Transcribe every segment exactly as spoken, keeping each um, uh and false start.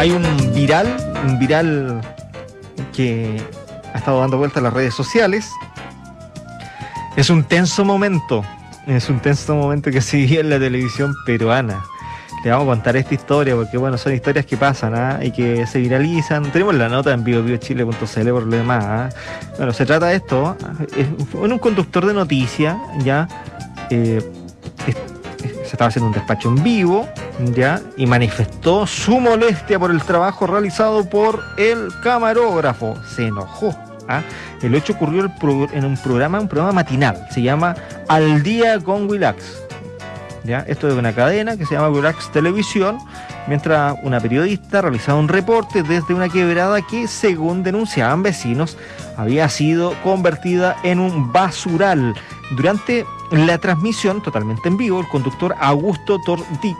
hay un viral, un viral que ha estado dando vuelta a las redes sociales. Es un tenso momento, es un tenso momento que se vive en la televisión peruana. Le vamos a contar esta historia porque, bueno, son historias que pasan, ¿ah? Y que se viralizan. Tenemos la nota en vivo bio chile punto c l por lo demás, ¿ah? Bueno, se trata de esto, es un conductor de noticias, ya, eh, es, se estaba haciendo un despacho en vivo, ya, y manifestó su molestia por el trabajo realizado por el camarógrafo. Se enojó. ¿Ah? El hecho ocurrió en un programa, un programa matinal, se llama Al Día con Willax. ¿Ya? Esto es de una cadena que se llama Willax Televisión, mientras una periodista realizaba un reporte desde una quebrada que, según denunciaban vecinos, había sido convertida en un basural. Durante la transmisión, totalmente en vivo, el conductor Augusto Tordic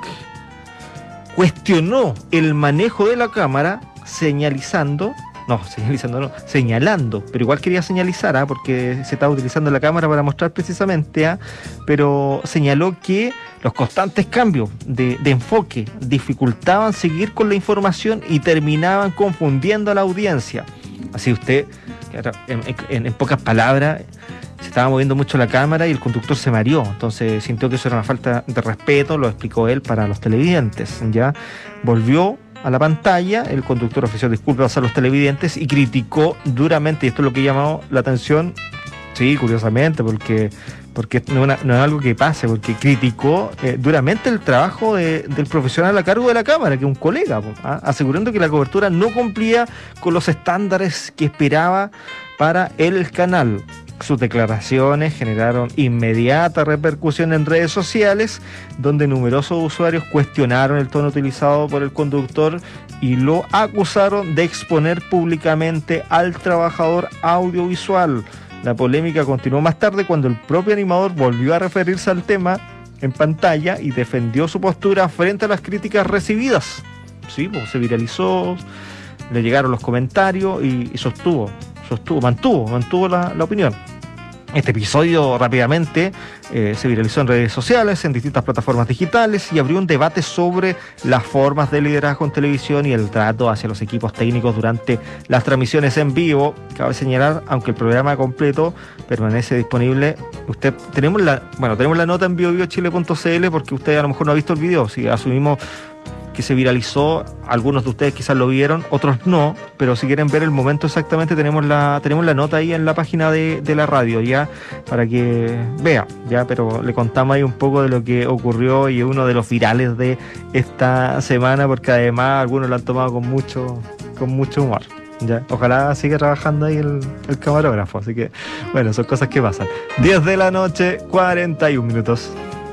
cuestionó el manejo de la cámara, señalizando No, señalizando no, señalando, pero igual quería señalizar, ¿ah? Porque se estaba utilizando la cámara para mostrar precisamente, ¿ah? Pero señaló que los constantes cambios de, de enfoque dificultaban seguir con la información y terminaban confundiendo a la audiencia. Así usted, en, en, en pocas palabras, se estaba moviendo mucho la cámara y el conductor se mareó, entonces sintió que eso era una falta de respeto, lo explicó él para los televidentes, ¿ya? Volvió a la pantalla, el conductor ofreció disculpas a los televidentes y criticó duramente, y esto es lo que llamó la atención, sí, curiosamente, porque, porque no, es una, no es algo que pase, porque criticó eh, duramente el trabajo de, del profesional a cargo de la cámara, que es un colega, ¿ah? Asegurando que la cobertura no cumplía con los estándares que esperaba para el canal. Sus declaraciones generaron inmediata repercusión en redes sociales, donde numerosos usuarios cuestionaron el tono utilizado por el conductor y lo acusaron de exponer públicamente al trabajador audiovisual. La polémica continuó más tarde cuando el propio animador volvió a referirse al tema en pantalla y defendió su postura frente a las críticas recibidas. Sí, pues se viralizó, le llegaron los comentarios y, y sostuvo. Sostuvo, mantuvo, mantuvo la, la opinión. Este episodio rápidamente eh, se viralizó en redes sociales, en distintas plataformas digitales y abrió un debate sobre las formas de liderazgo en televisión y el trato hacia los equipos técnicos durante las transmisiones en vivo. Cabe señalar, aunque el programa completo permanece disponible, usted tenemos la, bueno, tenemos la nota en bio bio chile punto c l porque usted a lo mejor no ha visto el video, si asumimos que se viralizó, algunos de ustedes quizás lo vieron, otros no, pero si quieren ver el momento exactamente tenemos la tenemos la nota ahí en la página de, de la radio, ya, para que vea, ya, pero le contamos ahí un poco de lo que ocurrió y es uno de los virales de esta semana, porque además algunos lo han tomado con mucho, con mucho humor. Ya, ojalá siga trabajando ahí el, el camarógrafo, así que bueno, son cosas que pasan. diez de la noche, cuarenta y un minutos.